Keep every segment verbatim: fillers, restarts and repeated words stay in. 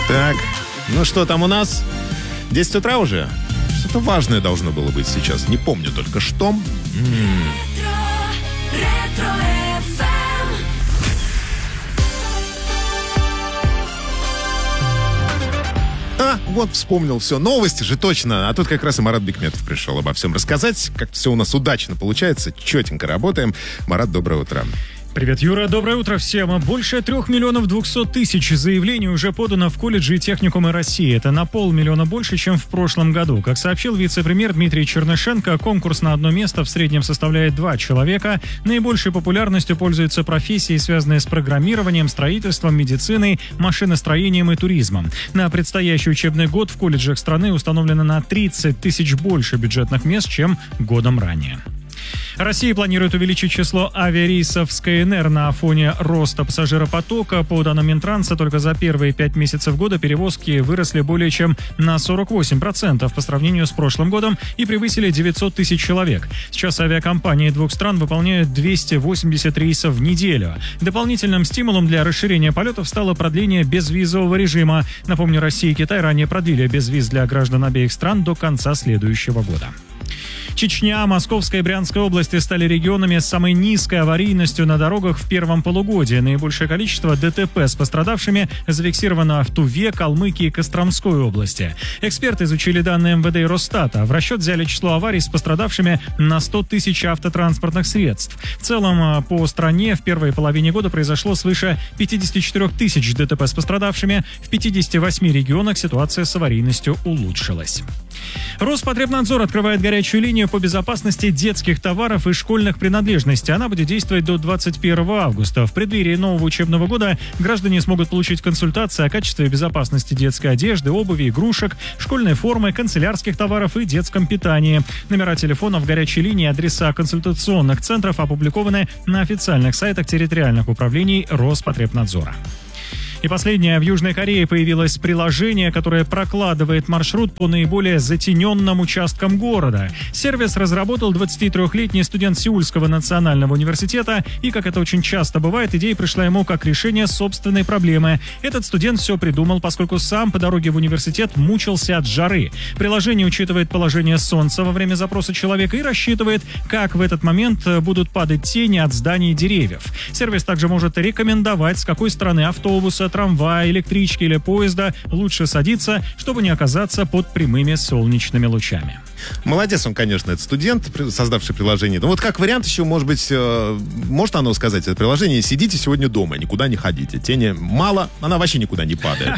Так, ну что там у нас? десять утра уже? Что-то важное должно было быть сейчас. Не помню только что. М-м. А, вот вспомнил все. Новости же точно. А тут как раз и Марат Бекметов пришел обо всем рассказать. Как все у нас удачно получается. Четенько работаем. Марат, доброе утро. Привет, Юра, доброе утро всем. Больше трех миллионов двухсот тысяч заявлений уже подано в колледжи и техникумы России. Это на полмиллиона больше, чем в прошлом году. Как сообщил вице-премьер Дмитрий Чернышенко, конкурс на одно место в среднем составляет два человека. Наибольшей популярностью пользуются профессии, связанные с программированием, строительством, медициной, машиностроением и туризмом. На предстоящий учебный год в колледжах страны установлено на тридцать тысяч больше бюджетных мест, чем годом ранее. Россия планирует увеличить число авиарейсов с КНР на фоне роста пассажиропотока. По данным Минтранса, только за первые пять месяцев года перевозки выросли более чем на сорок восемь процентов по сравнению с прошлым годом и превысили девятьсот тысяч человек. Сейчас авиакомпании двух стран выполняют двести восемьдесят рейсов в неделю. Дополнительным стимулом для расширения полетов стало продление безвизового режима. Напомню, Россия и Китай ранее продлили безвиз для граждан обеих стран до конца следующего года. Чечня, Московская и Брянская области стали регионами с самой низкой аварийностью на дорогах в первом полугодии. Наибольшее количество ДТП с пострадавшими зафиксировано в Туве, Калмыкии и Костромской области. Эксперты изучили данные МВД и Росстата. В расчет взяли число аварий с пострадавшими на сто тысяч автотранспортных средств. В целом, по стране в первой половине года произошло свыше пятьдесят четыре тысяч ДТП с пострадавшими. В пятидесяти восьми регионах ситуация с аварийностью улучшилась. Роспотребнадзор открывает горячую линию по безопасности детских товаров и школьных принадлежностей. Она будет действовать до двадцать первого августа. В преддверии нового учебного года граждане смогут получить консультации о качестве и безопасности детской одежды, обуви, игрушек, школьной формы, канцелярских товаров и детском питании. Номера телефонов горячей линии, адреса консультационных центров опубликованы на официальных сайтах территориальных управлений Роспотребнадзора. И последнее. В Южной Корее появилось приложение, которое прокладывает маршрут по наиболее затененным участкам города. Сервис разработал двадцатитрёхлетний студент Сеульского национального университета, и, как это очень часто бывает, идея пришла ему как решение собственной проблемы. Этот студент все придумал, поскольку сам по дороге в университет мучился от жары. Приложение учитывает положение солнца во время запроса человека и рассчитывает, как в этот момент будут падать тени от зданий и деревьев. Сервис также может рекомендовать, с какой стороны автобуса, трамвая, электрички или поезда лучше садиться, чтобы не оказаться под прямыми солнечными лучами. Молодец он, конечно, этот студент, создавший приложение. Но вот как вариант еще, может быть, э, может оно сказать, это приложение: сидите сегодня дома, никуда не ходите. Тени мало, она вообще никуда не падает.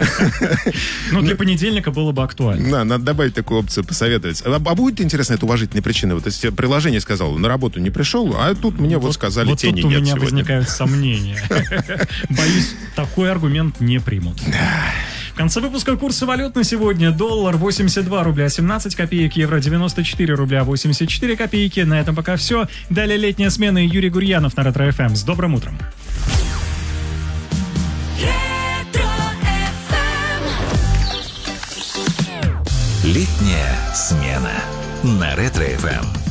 Ну, для понедельника было бы актуально. Да, надо добавить такую опцию, посоветовать. А будет, интересно, это уважительная причина? Вот если приложение сказало, на работу не пришел, а тут мне вот сказали, тени нет сегодня. Вот тут у меня возникают сомнения. Боюсь, такой аргумент не примут. В конце выпуска курсы валют на сегодня. Доллар восемьдесят два рубля семнадцать копеек, евро девяносто четыре рубля восемьдесят четыре копейки. На этом пока все. Далее летняя смена и Юрий Гурьянов на Ретро-эф эм. С добрым утром. Летняя смена на Ретро-эф эм.